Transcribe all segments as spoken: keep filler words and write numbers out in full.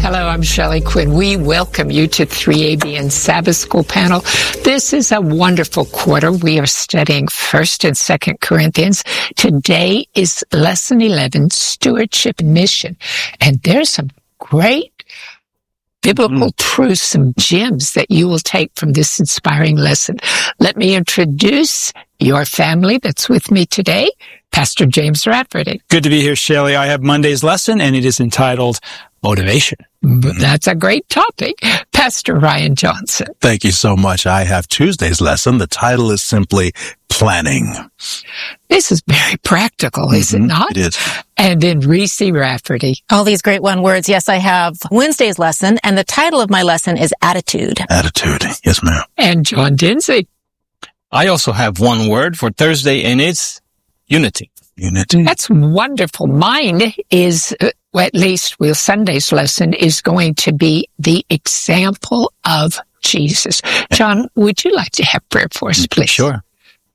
Hello, I'm Shelley Quinn. We welcome you to three A B N Sabbath School panel. This is a wonderful quarter. We are studying First and Second Corinthians. Today is Lesson eleven, Stewardship and Mission. And there's some great biblical mm. truths, some gems that you will take from this inspiring lesson. Let me introduce your family that's with me today. Pastor James Rafferty. Good to be here, Shelley. I have Monday's lesson, and it is entitled Motivation. That's a great topic. Pastor Ryan Johnson. Thank you so much. I have Tuesday's lesson. The title is simply Planning. This is very practical, mm-hmm. is it not? It is. And then Reese Rafferty. All these great one words. Yes, I have Wednesday's lesson, and the title of my lesson is Attitude. Attitude. Yes, ma'am. And John Dinsey. I also have one word for Thursday, and it's unity. Unity. That's wonderful. Mine is, uh, well, at least well, Sunday's lesson is going to be the example of Jesus. John, would you like to have prayer for us, please? Sure.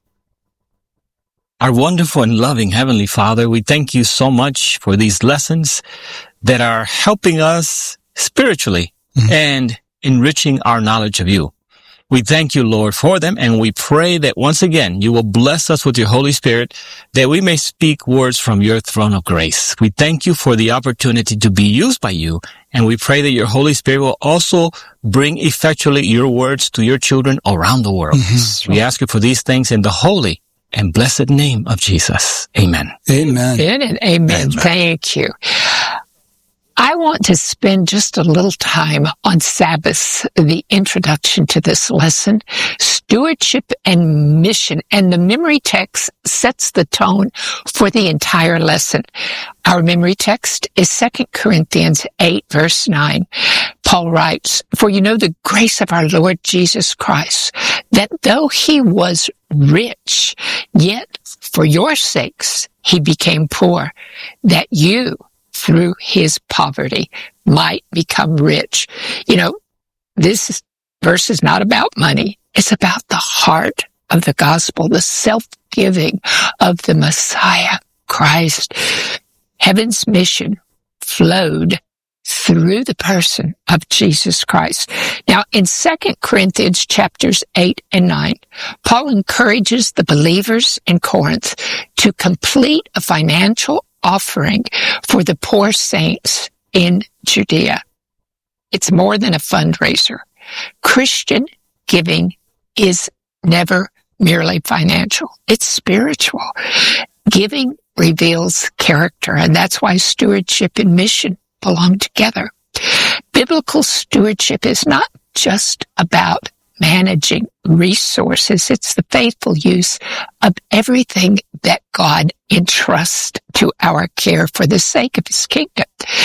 Our wonderful and loving Heavenly Father, we thank you so much for these lessons that are helping us spiritually mm-hmm. and enriching our knowledge of you. We thank you, Lord, for them, and we pray that once again you will bless us with your Holy Spirit, that we may speak words from your throne of grace. We thank you for the opportunity to be used by you, and we pray that your Holy Spirit will also bring effectually your words to your children around the world. Mm-hmm. We ask you for these things in the holy and blessed name of Jesus. Amen. Amen. Amen and amen. Amen. Thank you. I want to spend just a little time on Sabbath, the introduction to this lesson, stewardship and mission. And the memory text sets the tone for the entire lesson. Our memory text is Second Corinthians eight, verse nine. Paul writes, "For you know the grace of our Lord Jesus Christ, that though he was rich, yet for your sakes he became poor, that you through his poverty might become rich." You know, this verse is not about money. It's about the heart of the gospel, the self-giving of the Messiah, Christ. Heaven's mission flowed through the person of Jesus Christ. Now, in Second Corinthians chapters eight and nine, Paul encourages the believers in Corinth to complete a financial offering for the poor saints in Judea. It's more than a fundraiser. Christian giving is never merely financial. It's spiritual. Giving reveals character, and that's why stewardship and mission belong together. Biblical stewardship is not just about managing resources. It's the faithful use of everything that God entrusts to our care for the sake of his kingdom.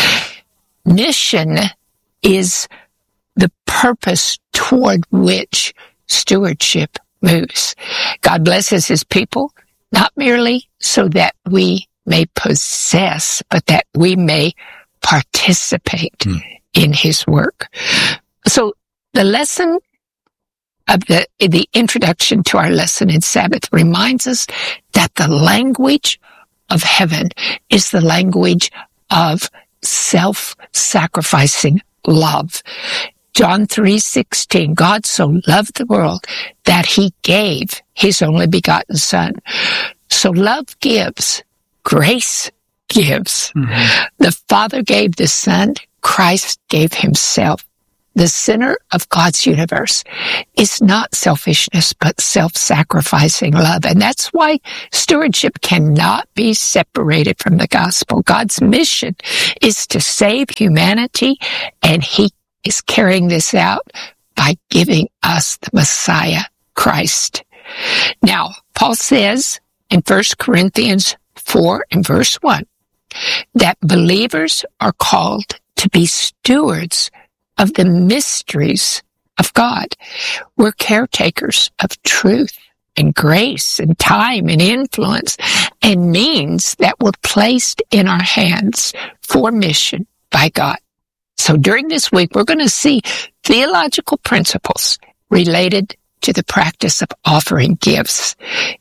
Mission is the purpose toward which stewardship moves. God blesses his people, not merely so that we may possess, but that we may participate mm. in his work. So the lesson of the, the introduction to our lesson in Sabbath reminds us that the language of heaven is the language of self-sacrificing love. John three sixteen, God so loved the world that he gave his only begotten Son. So love gives, grace gives. Mm-hmm. The Father gave the Son, Christ gave himself. The center of God's universe is not selfishness, but self-sacrificing love. And that's why stewardship cannot be separated from the gospel. God's mission is to save humanity, and he is carrying this out by giving us the Messiah, Christ. Now, Paul says in First Corinthians four and verse one that believers are called to be stewards of the mysteries of God. We're caretakers of truth and grace and time and influence and means that were placed in our hands for mission by God. So during this week, we're going to see theological principles related to the practice of offering gifts.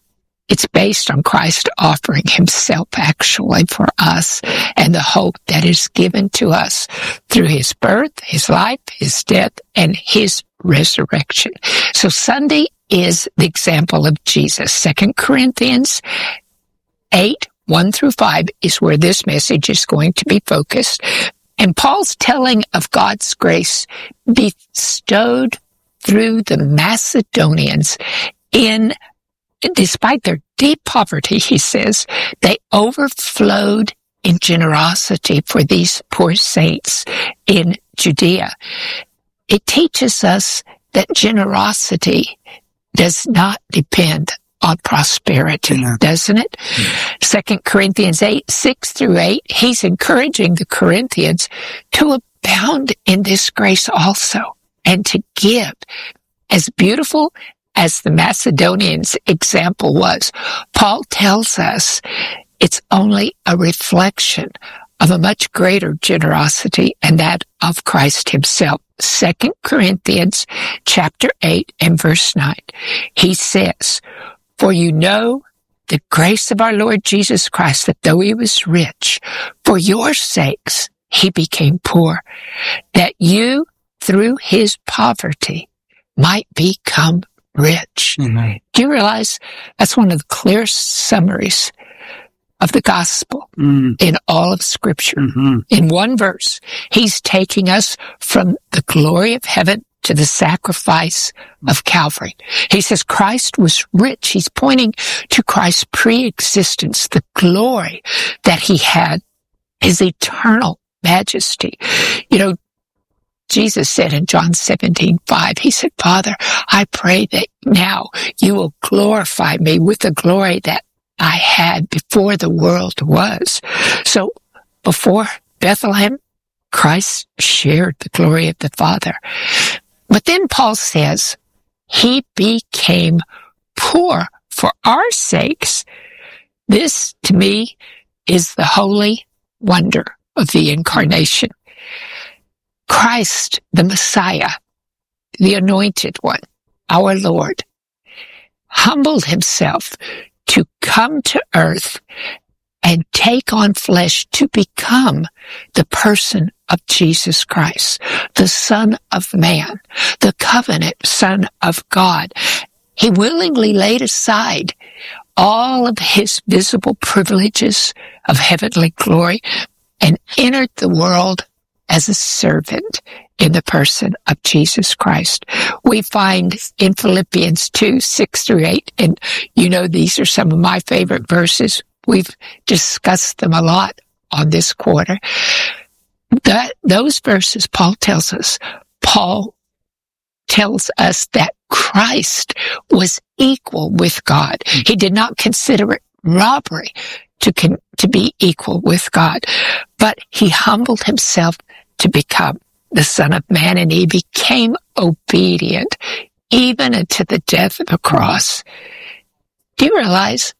It's based on Christ offering himself actually for us and the hope that is given to us through his birth, his life, his death, and his resurrection. So Sunday is the example of Jesus. Second Corinthians eight, one through five is where this message is going to be focused. And Paul's telling of God's grace bestowed through the Macedonians in, despite their deep poverty, he says, they overflowed in generosity for these poor saints in Judea. It teaches us that generosity does not depend on prosperity, yeah. doesn't it? Second Corinthians eight, six through eight, he's encouraging the Corinthians to abound in this grace also and to give. As beautiful as the Macedonians' example was, Paul tells us it's only a reflection of a much greater generosity, and that of Christ himself. Second Corinthians chapter eight and verse nine. He says, "For you know the grace of our Lord Jesus Christ, that though he was rich, for your sakes he became poor, that you through his poverty might become rich." Mm-hmm. Do you realize that's one of the clearest summaries of the gospel mm. in all of Scripture? Mm-hmm. In one verse, he's taking us from the glory of heaven to the sacrifice of Calvary. He says Christ was rich. He's pointing to Christ's pre-existence, the glory that he had, his eternal majesty. You know, Jesus said in John seventeen five, he said, "Father, I pray that now you will glorify me with the glory that I had before the world was." So before Bethlehem, Christ shared the glory of the Father. But then Paul says, he became poor for our sakes. This, to me, is the holy wonder of the incarnation. Christ, the Messiah, the anointed one, our Lord, humbled himself to come to earth and take on flesh to become the person of Jesus Christ, the Son of Man, the covenant Son of God. He willingly laid aside all of his visible privileges of heavenly glory and entered the world as a servant in the person of Jesus Christ. We find in Philippians two, six through eight, and you know these are some of my favorite verses. We've discussed them a lot on this quarter. That, those verses, Paul tells us, Paul tells us that Christ was equal with God. He did not consider it robbery to, con, to be equal with God, but he humbled himself to become the Son of Man, and he became obedient even unto the death of the cross. Do you realize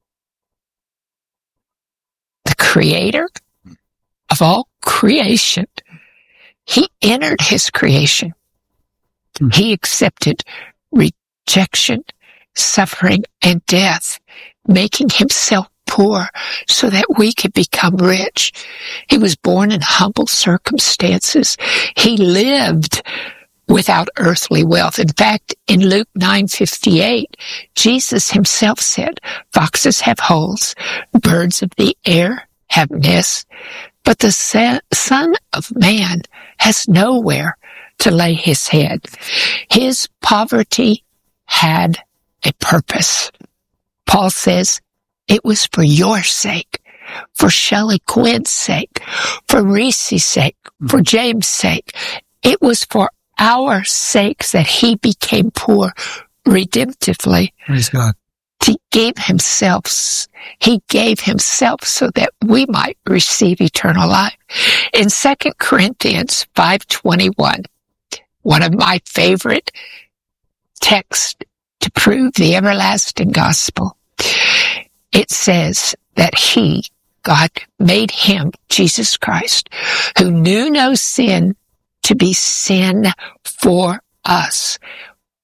the Creator of all creation, he entered his creation. He accepted rejection, suffering, and death, making himself poor so that we could become rich. He was born in humble circumstances. He lived without earthly wealth. In fact, in Luke nine fifty-eight, Jesus himself said, "Foxes have holes, birds of the air have nests, but the Son of Man has nowhere to lay his head." His poverty had a purpose. Paul says, it was for your sake, for Shelley Quinn's sake, for Reese's sake, for James' sake. It was for our sakes that he became poor redemptively. Praise God. He gave himself, he gave himself so that we might receive eternal life. In Second Corinthians five twenty-one, one of my favorite texts to prove the everlasting gospel, it says that he, God, made him, Jesus Christ, who knew no sin, to be sin for us.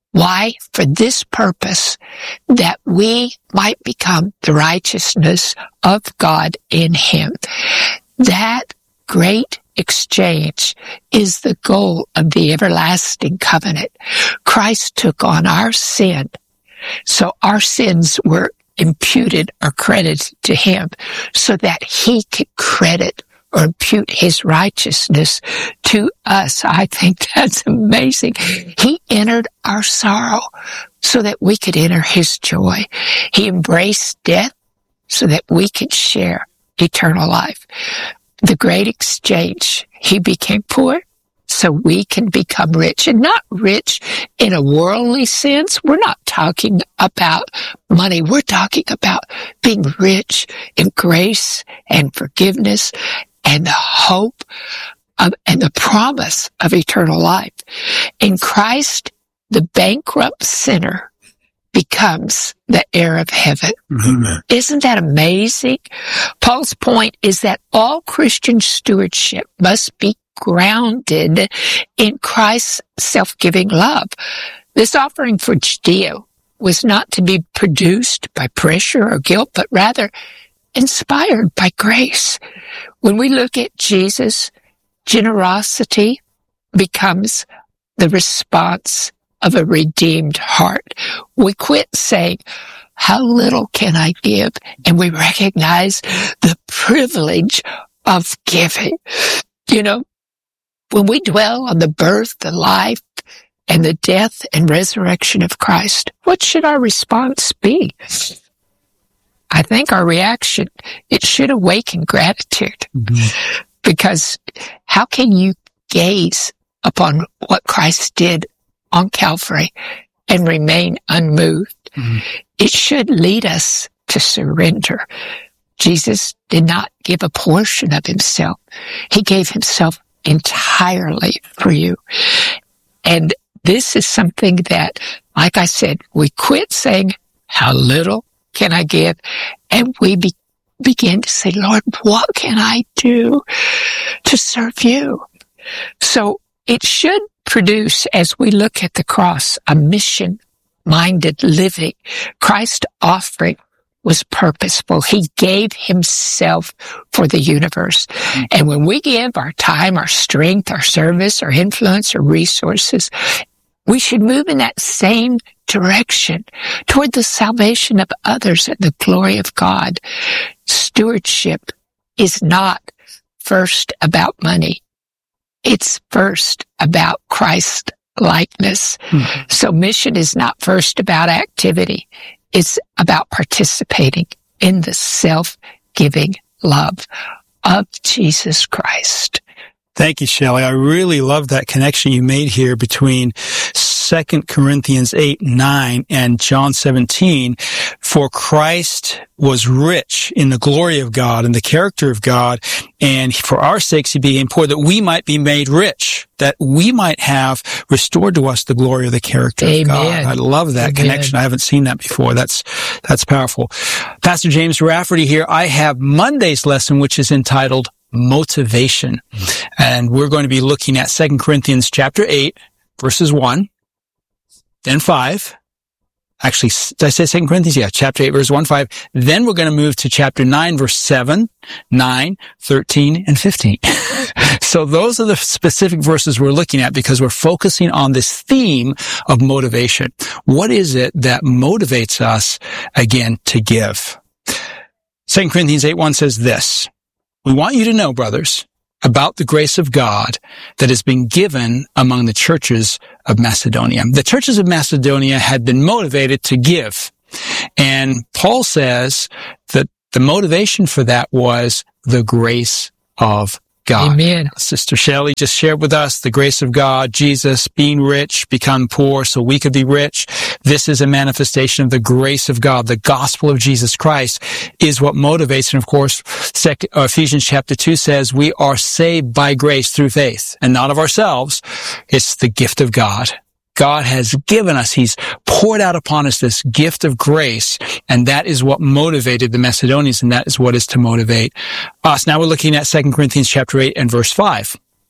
Why? For this purpose, that we might become the righteousness of God in him. That great exchange is the goal of the everlasting covenant. Christ took on our sin, so our sins were imputed or credited to him, so that he could credit or impute his righteousness to us. I think that's amazing. He entered our sorrow so that we could enter his joy. He embraced death so that we could share eternal life. The great exchange. He became poor so we can become rich, and not rich in a worldly sense. We're not talking about money. We're talking about being rich in grace and forgiveness and the hope of, and the promise of eternal life. In Christ, the bankrupt sinner becomes the heir of heaven. Amen. Isn't that amazing? Paul's point is that all Christian stewardship must be grounded in Christ's self-giving love. This offering for Judea was not to be produced by pressure or guilt, but rather inspired by grace. When we look at Jesus, generosity becomes the response of a redeemed heart. We quit saying, how little can I give? And we recognize the privilege of giving. You know, when we dwell on the birth, the life, and the death and resurrection of Christ, what should our response be? I think our reaction, it should awaken gratitude. Mm-hmm. Because how can you gaze upon what Christ did on Calvary and remain unmoved? Mm-hmm. It should lead us to surrender. Jesus did not give a portion of himself. He gave himself entirely for you. And this is something that, like I said, we quit saying, how little can I give? And we be, begin to say, Lord, what can I do to serve you? So it should produce, as we look at the cross, a mission-minded living. Christ's offering was purposeful. He gave himself for the universe. Mm-hmm. And when we give our time, our strength, our service, our influence, our resources, we should move in that same direction toward the salvation of others and the glory of God. Stewardship is not first about money. It's first about Christ likeness. Mm-hmm. So mission is not first about activity. It's about participating in the self-giving love of Jesus Christ. Thank you, Shelley. I really love that connection you made here between Second Corinthians eight, nine and John seventeen. For Christ was rich in the glory of God and the character of God, and for our sakes he became poor, that we might be made rich, that we might have restored to us the glory of the character Amen. Of God. I love that Amen. Connection. I haven't seen that before. That's, that's powerful. Pastor James Rafferty here. I have Monday's lesson, which is entitled Motivation. And we're going to be looking at Second Corinthians chapter eight, verses one, then five. Actually, did I say Second Corinthians? Yeah, chapter eight, verse one, five. Then we're going to move to chapter nine, verse seven, nine, thirteen, and fifteen. So those are the specific verses we're looking at because we're focusing on this theme of motivation. What is it that motivates us, again, to give? Second Corinthians eight, one says this. We want you to know, brothers, about the grace of God that has been given among the churches of Macedonia. The churches of Macedonia had been motivated to give. And Paul says that the motivation for that was the grace of God. Amen. Sister Shelley just shared with us the grace of God, Jesus being rich, become poor so we could be rich. This is a manifestation of the grace of God. The gospel of Jesus Christ is what motivates. And of course, second, uh, Ephesians chapter two says we are saved by grace through faith and not of ourselves. It's the gift of God. God has given us, he's poured out upon us this gift of grace, and that is what motivated the Macedonians, and that is what is to motivate us. Now we're looking at Second Corinthians chapter eight and verse five.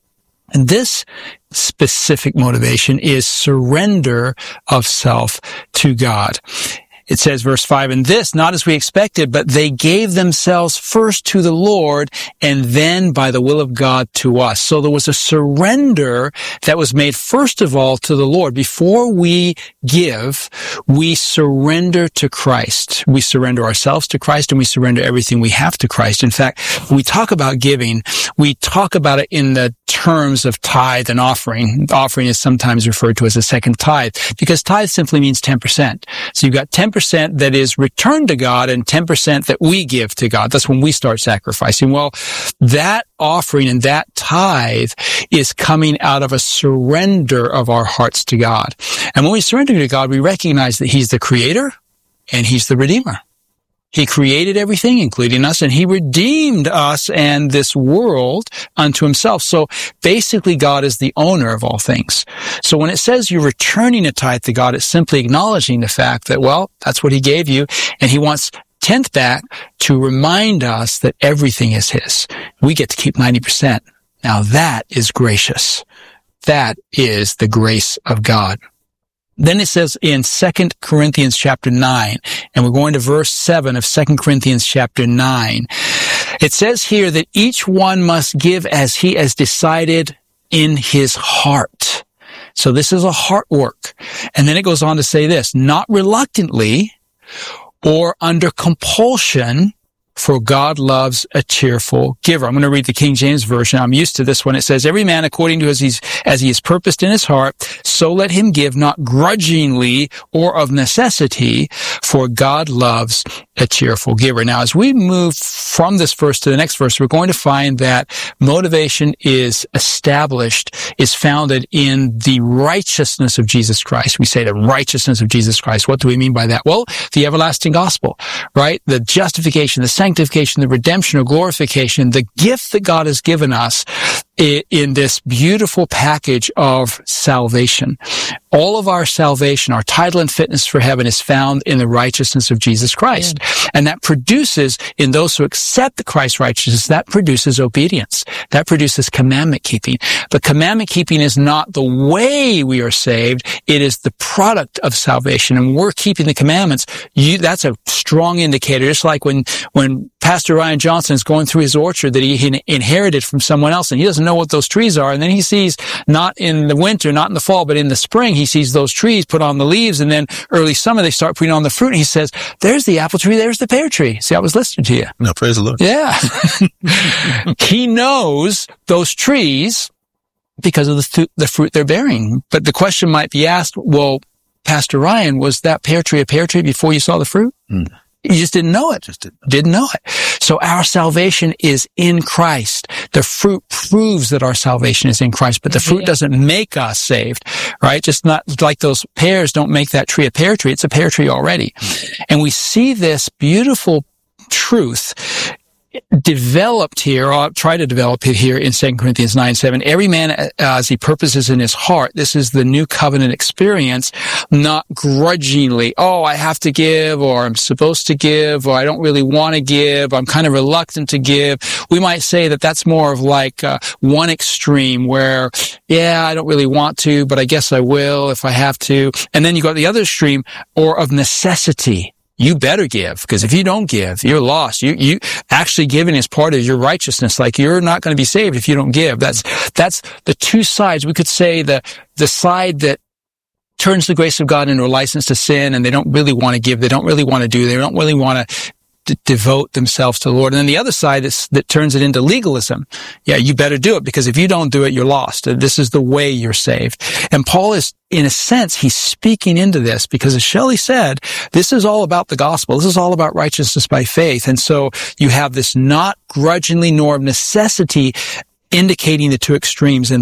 And this specific motivation is surrender of self to God. It says, verse five, and this, not as we expected, but they gave themselves first to the Lord and then by the will of God to us. So there was a surrender that was made first of all to the Lord. Before we give, we surrender to Christ. We surrender ourselves to Christ and we surrender everything we have to Christ. In fact, when we talk about giving, we talk about it in the terms of tithe and offering. Offering is sometimes referred to as a second tithe because tithe simply means ten percent. So you've got ten percent that is returned to God and ten percent that we give to God. That's when we start sacrificing. Well, that offering and that tithe is coming out of a surrender of our hearts to God. And when we surrender to God, we recognize that He's the Creator and He's the Redeemer. He created everything, including us, and He redeemed us and this world unto Himself. So basically, God is the owner of all things. So when it says you're returning a tithe to God, it's simply acknowledging the fact that, well, that's what He gave you, and He wants tenth back to remind us that everything is His. We get to keep ninety percent. Now that is gracious. That is the grace of God. Then it says in Second Corinthians chapter nine, and we're going to verse seven of Second Corinthians chapter nine. It says here that each one must give as he has decided in his heart. So this is a heart work. And then it goes on to say this, not reluctantly or under compulsion, for God loves a cheerful giver. I'm going to read the King James Version. I'm used to this one. It says, every man according to as he's, as he is purposed in his heart, so let him give, not grudgingly or of necessity, for God loves a cheerful giver. Now, as we move from this verse to the next verse, we're going to find that motivation is established, is founded in the righteousness of Jesus Christ. We say the righteousness of Jesus Christ. What do we mean by that? Well, the everlasting gospel, right? The justification, the sanctification, the redemption or glorification, the gift that God has given us in this beautiful package of salvation. All of our salvation, our title and fitness for heaven is found in the righteousness of Jesus Christ. Yeah. And that produces, in those who accept the Christ's righteousness, that produces obedience. That produces commandment keeping. But commandment keeping is not the way we are saved. It is the product of salvation. And we're keeping the commandments. You, that's a strong indicator. Just like when, when Pastor Ryan Johnson is going through his orchard that he inherited from someone else, and he doesn't know what those trees are. And then he sees, not in the winter, not in the fall, but in the spring, he sees those trees put on the leaves, and then early summer they start putting on the fruit, and he says, there's the apple tree, there's the pear tree. See, I was listening to you. No, praise the Lord. Yeah. He knows those trees because of the, th- the fruit they're bearing. But the question might be asked, well, Pastor Ryan, was that pear tree a pear tree before you saw the fruit? Mm. You just didn't know it. Just didn't. didn't know it. So our salvation is in Christ. The fruit proves that our salvation is in Christ, but the fruit yeah. doesn't make us saved, right? Just not like those pears don't make that tree a pear tree. It's a pear tree already. And we see this beautiful truth developed here, or I'll try to develop it here in Second Corinthians nine seven. Every man uh, as he purposes in his heart. This is the new covenant experience, not grudgingly, oh, I have to give, or I'm supposed to give, or I don't really want to give, I'm kind of reluctant to give. We might say that that's more of like uh, one extreme where, yeah, I don't really want to, but I guess I will if I have to. And then you got the other extreme, or of necessity. You better give, because if you don't give, you're lost. You, you, actually giving is part of your righteousness. Like, you're not going to be saved if you don't give. That's, that's the two sides. We could say the, the side that turns the grace of God into a license to sin, and they don't really want to give. They don't really want to do. They don't really want to d- devote themselves to the Lord. And then the other side is, that turns it into legalism. Yeah, you better do it, because if you don't do it, you're lost. This is the way you're saved. And Paul is, in a sense, he's speaking into this, because as Shelley said, this is all about the gospel. This is all about righteousness by faith. And so you have this not grudgingly nor of necessity indicating the two extremes. And